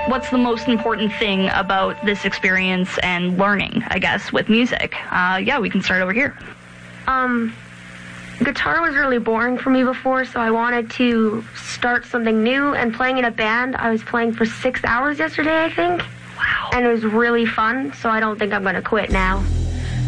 what's the most important thing about this experience and learning, I guess, with music? We can start over here. Guitar was really boring for me before, so I wanted to start something new, and playing in a band, I was playing for 6 hours yesterday, I think. Wow. And it was really fun, so I don't think I'm going to quit now.